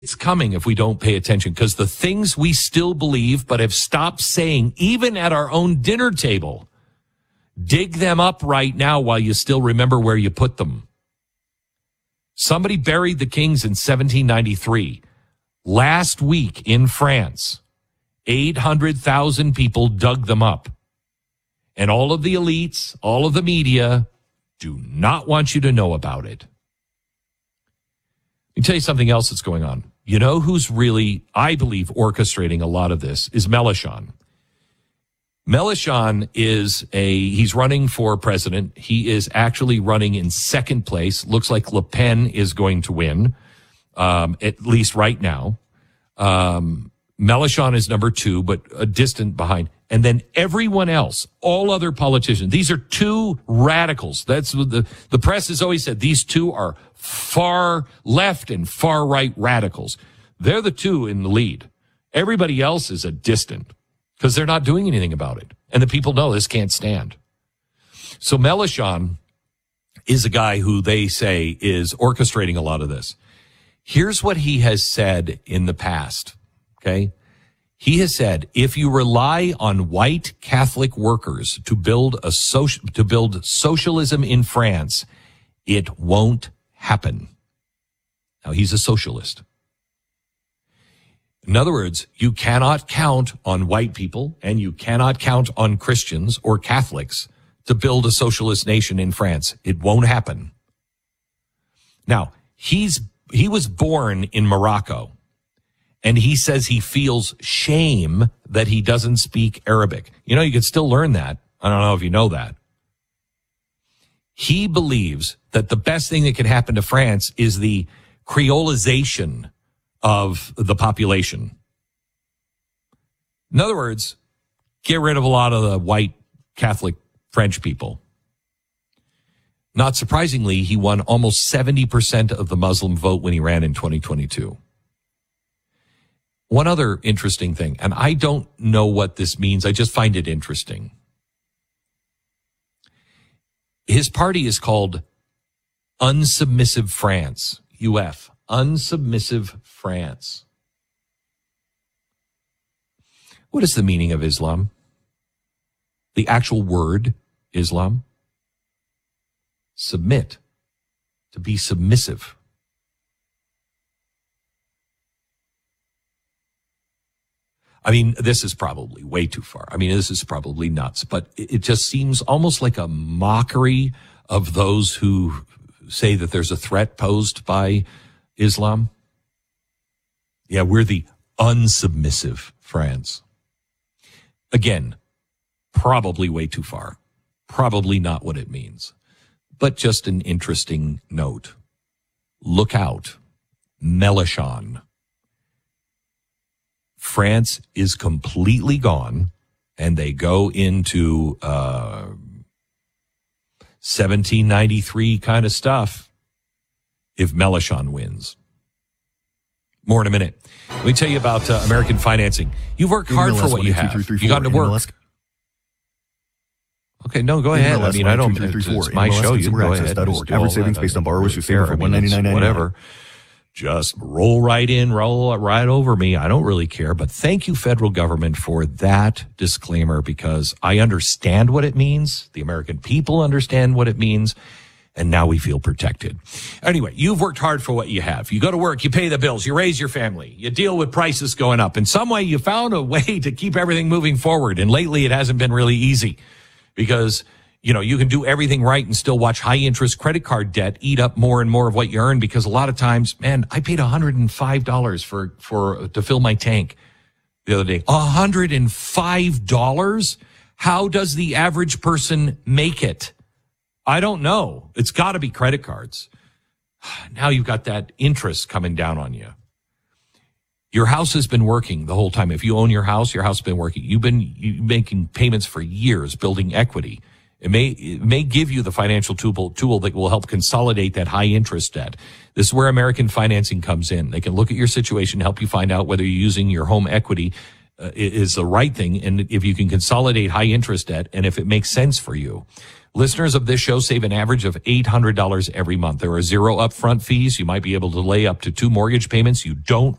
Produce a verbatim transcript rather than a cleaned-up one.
It's coming if we don't pay attention, because the things we still believe but have stopped saying, even at our own dinner table, dig them up right now while you still remember where you put them. Somebody buried the kings in seventeen ninety-three. Last week in France, eight hundred thousand people dug them up. And all of the elites, all of the media do not want you to know about it. Let me tell you something else that's going on. You know who's really, I believe, orchestrating a lot of this is Mélenchon. Mélenchon is a, he's running for president. He is actually running in second place. Looks like Le Pen is going to win, um, at least right now. Um, Mélenchon is number two, but a distant behind. And then everyone else, all other politicians, these are two radicals. That's what the, the press has always said. These two are far left and far right radicals. They're the two in the lead. Everybody else is a distant because they're not doing anything about it. And the people know this can't stand. So Mélenchon is a guy who they say is orchestrating a lot of this. Here's what he has said in the past, okay? He has said, if you rely on white Catholic workers to build a social, to build socialism in France, it won't happen. Now, he's a socialist. In other words, you cannot count on white people and you cannot count on Christians or Catholics to build a socialist nation in France. It won't happen. Now, he's, he was born in Morocco. And he says he feels shame that he doesn't speak Arabic. You know, you can still learn that. I don't know if you know that. He believes that the best thing that can happen to France is the creolization of the population. In other words, get rid of a lot of the white Catholic French people. Not surprisingly, he won almost seventy percent of the Muslim vote when he ran in twenty twenty-two. One other interesting thing, and I don't know what this means. I just find it interesting. His party is called Unsubmissive France, U F, Unsubmissive France. What is the meaning of Islam? The actual word Islam? Submit, to be submissive. I mean, this is probably way too far. I mean, this is probably nuts, but it just seems almost like a mockery of those who say that there's a threat posed by Islam. Yeah, we're the unsubmissive France. Again, probably way too far. Probably not what it means, but just an interesting note. Look out. Mélenchon. France is completely gone, and they go into uh, seventeen ninety-three kind of stuff if Mélenchon wins. More in a minute. Let me tell you about uh, American financing. You've worked hard for what you have. You got to work. Okay, no, go ahead. I mean, I don't. It's my show. You go ahead. Average savings based on borrowers who save for one ninety-nine ninety-nine. Whatever. Just roll right in, roll right over me. I don't really care. But thank you, federal government, for that disclaimer, because I understand what it means. The American people understand what it means. And now we feel protected. Anyway, you've worked hard for what you have. You go to work, you pay the bills, you raise your family, you deal with prices going up. In some way, you found a way to keep everything moving forward. And lately, it hasn't been really easy because, you know, you can do everything right and still watch high interest credit card debt eat up more and more of what you earn, because a lot of times, man, I paid one hundred five dollars for, for, to fill my tank the other day. one hundred five dollars? How does the average person make it? I don't know. It's got to be credit cards. Now you've got that interest coming down on you. Your house has been working the whole time. If you own your house, your house has been working. You've been you making payments for years, building equity. It may, it may give you the financial tool, tool that will help consolidate that high interest debt. This is where American Financing comes in. They can look at your situation, help you find out whether you're using your home equity uh, is the right thing, and if you can consolidate high interest debt, and if it makes sense for you. Listeners of this show save an average of eight hundred dollars every month. There are zero upfront fees. You might be able to lay up to two mortgage payments. You don't